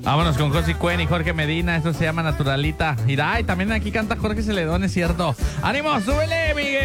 Vámonos con Josi Cuen y Jorge Medina. Esto se llama Naturalita. Y también aquí canta Jorge Celedón, es cierto. ¡Ánimo, súbele, Miguel!